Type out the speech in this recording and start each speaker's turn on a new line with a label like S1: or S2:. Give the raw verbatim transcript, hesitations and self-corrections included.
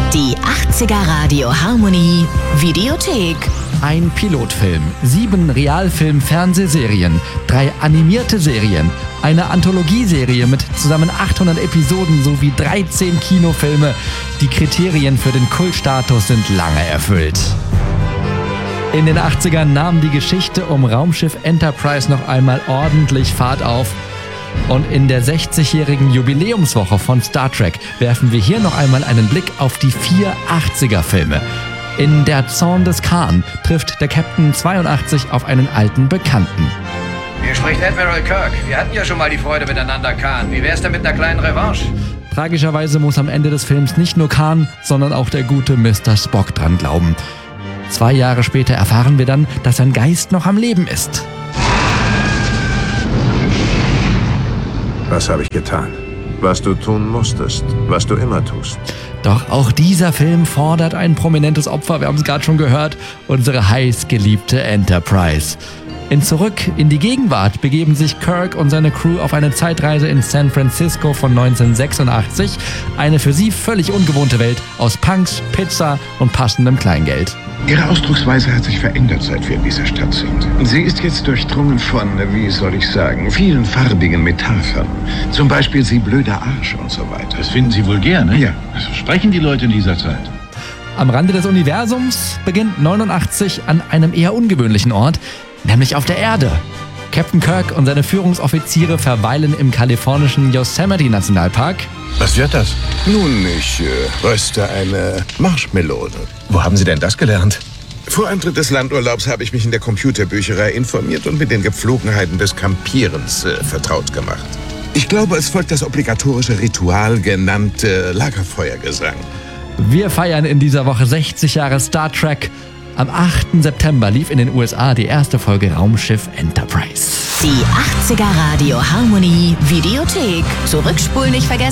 S1: Die achtziger Radio Harmonie Videothek.
S2: Ein Pilotfilm, sieben Realfilm-Fernsehserien, drei animierte Serien, eine Anthologieserie mit zusammen achthundert Episoden sowie dreizehn Kinofilme. Die Kriterien für den Kultstatus sind lange erfüllt. In den achtzigern nahm die Geschichte um Raumschiff Enterprise noch einmal ordentlich Fahrt auf. Und in der sechzigjährigen Jubiläumswoche von Star Trek werfen wir hier noch einmal einen Blick auf die vier achtziger-Filme. In Der Zorn des Khan trifft der Captain zweiundachtzig auf einen alten Bekannten.
S3: Hier spricht Admiral Kirk. Wir hatten ja schon mal die Freude miteinander, Khan. Wie wär's denn mit einer kleinen Revanche?
S2: Tragischerweise muss am Ende des Films nicht nur Khan, sondern auch der gute Mister Spock dran glauben. Zwei Jahre später erfahren wir dann, dass sein Geist noch am Leben ist.
S4: Was habe ich getan? Was du tun musstest, was du immer tust.
S2: Doch auch dieser Film fordert ein prominentes Opfer, wir haben es gerade schon gehört, unsere heißgeliebte Enterprise. In Zurück in die Gegenwart begeben sich Kirk und seine Crew auf eine Zeitreise in San Francisco von neunzehnhundertsechsundachtzig. Eine für sie völlig ungewohnte Welt aus Punks, Pizza und passendem Kleingeld.
S5: Ihre Ausdrucksweise hat sich verändert, seit wir in dieser Stadt sind. Sie ist jetzt durchdrungen von, wie soll ich sagen, vielen farbigen Metaphern. Zum Beispiel Sie blöder Arsch und so weiter.
S6: Das finden Sie vulgär, ne?
S5: Ja.
S6: So sprechen die Leute in dieser Zeit.
S2: Am Rande des Universums beginnt neunundachtzig an einem eher ungewöhnlichen Ort, nämlich auf der Erde. Captain Kirk und seine Führungsoffiziere verweilen im kalifornischen Yosemite-Nationalpark.
S6: Was wird das?
S4: Nun, ich äh, röste eine Marshmelone.
S6: Wo haben Sie denn das gelernt?
S4: Vor Antritt des Landurlaubs habe ich mich in der Computerbücherei informiert und mit den Gepflogenheiten des Kampierens äh, vertraut gemacht. Ich glaube, es folgt das obligatorische Ritual genannte Lagerfeuergesang.
S2: Wir feiern in dieser Woche sechzig Jahre Star Trek. Am achten September lief in den U S A die erste Folge Raumschiff Enterprise.
S1: Die achtziger Radio Harmonie Videothek. Zurückspulen nicht vergessen.